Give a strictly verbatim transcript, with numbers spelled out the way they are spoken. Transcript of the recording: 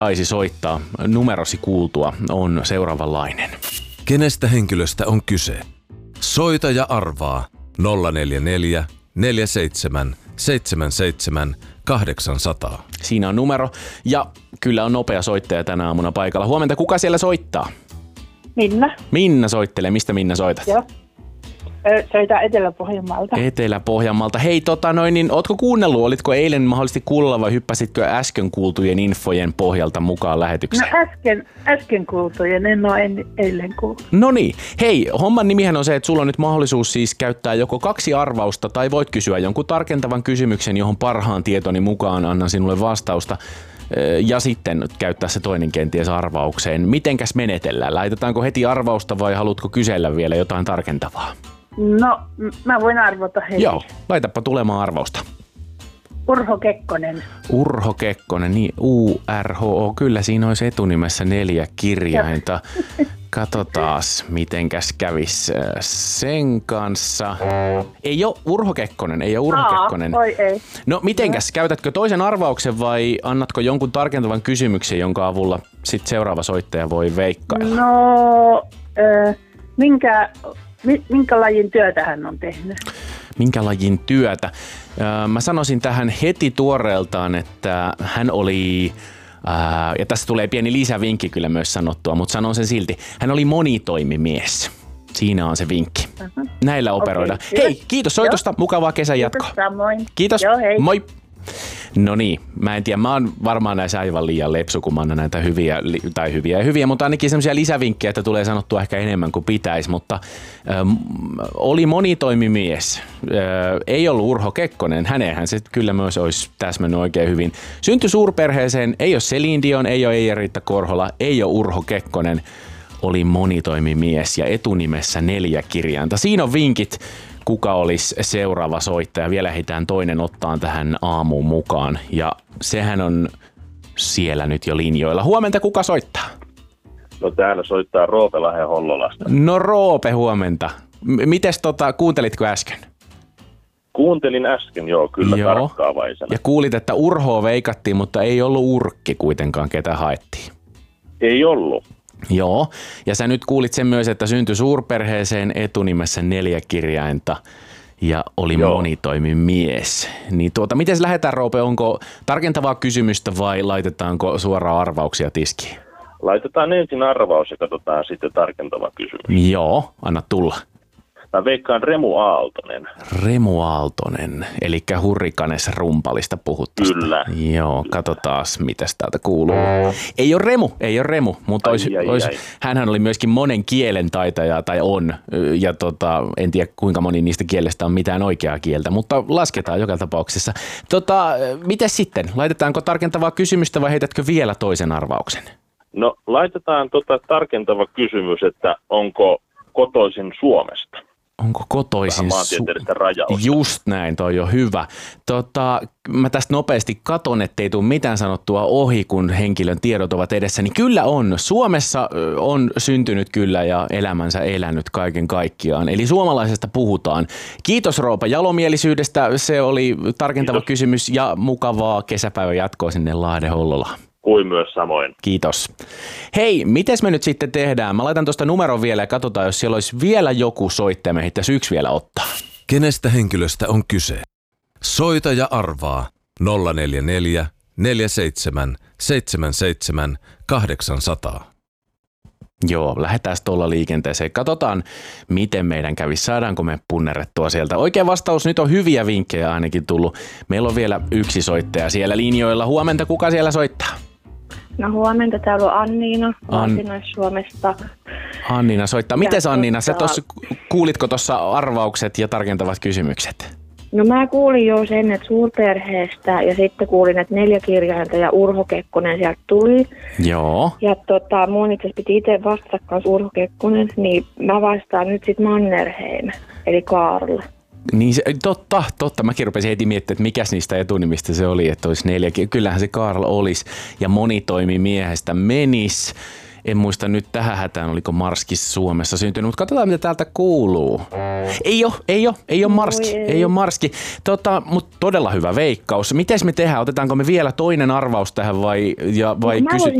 Taisi soittaa numerosi kuultua on seuraavanlainen. Kenestä henkilöstä on kyse? Soita ja arvaa nolla neljä neljä neljä seitsemän seitsemän seitsemän kahdeksan nolla nolla. Siinä on numero ja kyllä on nopea soittaja tänä aamuna paikalla. Huomenta, kuka siellä soittaa? Minna. Minna soittelee. Mistä Minna soitat? Joo. Soitaan Etelä-Pohjanmaalta. Etelä-Pohjanmaalta. Hei, tota noin, niin ootko kuunnellut, olitko eilen mahdollisesti kuulla vai hyppäsitkö äsken kuultujen infojen pohjalta mukaan lähetykseen? No äsken, äsken kuultujen, en ole en, eilen kuullut. No niin. Hei, homman nimihän on se, että sulla on nyt mahdollisuus siis käyttää joko kaksi arvausta tai voit kysyä jonkun tarkentavan kysymyksen, johon parhaan tietoni mukaan annan sinulle vastausta. Ja sitten käyttää se toinen kenties arvaukseen. Mitenkäs menetellään? Laitetaanko heti arvausta vai haluatko kysellä vielä jotain tarkentavaa? No, mä voin arvota heti. Joo, laitapa tulemaan arvausta. Urho Kekkonen. Urho Kekkonen, niin U R H O, kyllä siinä olisi etunimessä neljä kirjainta. Katsotaas, mitenkäs kävis sen kanssa. Ei ole Urho Kekkonen, ei ole Urho Aa, Kekkonen. Oi ei. No mitenkäs, käytätkö toisen arvauksen vai annatko jonkun tarkentavan kysymyksen, jonka avulla sit seuraava soittaja voi veikkailla? No, äh, minkä, minkä lajin työtä hän on tehnyt? Minkä lajin työtä? Mä sanoisin tähän heti tuoreeltaan, että hän oli, ja tässä tulee pieni lisävinkki kyllä myös sanottua, mutta sanon sen silti, hän oli monitoimimies. Siinä on se vinkki. Uh-huh. Näillä operoidaan. Okay, hei, kiitos soitosta, Joo. mukavaa kesän jatkoa. Kiitos samoin. Kiitos, Joo, hei. Moi. No niin, mä en tiedä, mä oon varmaan näissä aivan liian lepsu, kun mä annan näitä hyviä, tai hyviä ja hyviä, mutta ainakin semmoisia lisävinkkejä, että tulee sanottua ehkä enemmän kuin pitäisi, mutta ähm, oli monitoimimies. Äh, ei ollut Urho Kekkonen, hänenhän se kyllä myös olisi täsmännyt oikein hyvin. Syntyi suurperheeseen, ei ole Celine Dion, ei ole Eija-Riitta Korhola, ei ole Urho Kekkonen, oli monitoimimies ja etunimessä neljä kirjainta. Siinä on vinkit. Kuka olisi seuraava soittaja? Vielä ehditään toinen ottaan tähän aamuun mukaan. Ja sehän on siellä nyt jo linjoilla. Huomenta, kuka soittaa? No täällä soittaa Roope Lahden Hollolasta. No Roope, huomenta. M- mites tota, kuuntelitko äsken? Kuuntelin äsken, joo, kyllä joo. tarkkaavaisena. Ja kuulit, että Urhoa veikattiin, mutta ei ollut Urkki kuitenkaan, ketä haettiin. Ei ollut. Joo, ja sä nyt kuulit sen myös, että syntyi suurperheeseen etunimessä neljä kirjainta ja oli Joo. monitoimimies. Niin tuota, miten lähdetään, Roope, onko tarkentavaa kysymystä vai laitetaanko suoraan arvauksia tiskiin? Laitetaan ensin arvaus ja katsotaan sitten tarkentava kysymys. Joo, anna tulla. Mä veikkaan Remu Aaltonen. Remu Aaltonen, eli Hurrikanes Rumpalista puhuttu. Kyllä. Joo, katsotaas mitäs täältä kuuluu. Ei ole Remu, ei ole Remu, mutta ai, olisi, ai, olisi, ai. hänhän oli myöskin monen kielen taitaja, tai on, ja tota, en tiedä kuinka moni niistä kielestä on mitään oikeaa kieltä, mutta lasketaan joka tapauksessa. Tota, miten sitten? Laitetaanko tarkentavaa kysymystä vai heitätkö vielä toisen arvauksen? No laitetaan tota tarkentava kysymys, että onko kotoisin Suomesta? Onko kotoisin maantieteellistä rajausta? Just näin, toi on hyvä. Tota, mä tästä nopeasti katon, ettei tule mitään sanottua ohi, kun henkilön tiedot ovat edessä. Niin kyllä on. Suomessa on syntynyt kyllä ja elämänsä elänyt kaiken kaikkiaan. Eli suomalaisesta puhutaan. Kiitos Roope jalomielisyydestä. Se oli tarkentava Kiitos. Kysymys ja mukavaa kesäpäivän jatkoa sinne Lahden Hollolaan. Kuin myös samoin. Kiitos. Hei, mites me nyt sitten tehdään? Mä laitan tuosta numeron vielä ja katsotaan, jos siellä olisi vielä joku soittaja, me hittäisi yksi vielä ottaa. Kenestä henkilöstä on kyse? Soita ja arvaa nolla neljä neljä neljä seitsemän seitsemän seitsemän kahdeksan nolla nolla. Joo, lähdetään tuolla liikenteeseen. Katsotaan, miten meidän kävisi. Saadaanko me punnerrettua sieltä. Oikea vastaus, nyt on hyviä vinkkejä ainakin tullut. Meillä on vielä yksi soittaja siellä linjoilla. Huomenta, kuka siellä soittaa? No huomenta, täällä on Anniina, Varsinais-Suomesta. Anniina soittaa. Mites Anniina, sä tossa, kuulitko tuossa arvaukset ja tarkentavat kysymykset? No mä kuulin jo sen, että suurperheestä ja sitten kuulin, että neljä kirjainta ja Urho Kekkonen sieltä tuli. Joo. Ja tota, mun itse piti itse vastata kanssa Urho Kekkonen, niin mä vastaan nyt sit Mannerheim, eli Karl. Niin se, totta, totta. Mäkin rupesin heti miettimään, että mikäs niistä etunimistä se oli, että olisi neljä. Kyllähän se Karl olisi ja monitoimimiehestä menisi. En muista nyt tähän hätään, oliko Marski Suomessa syntynyt, mutta katsotaan mitä täältä kuuluu. Ei ole, ei ole, ei ole Marski, ei. ei ole Marski. Tota, mutta todella hyvä veikkaus. Mites me tehdään? Otetaanko me vielä toinen arvaus tähän vai, ja, vai Mä kysy...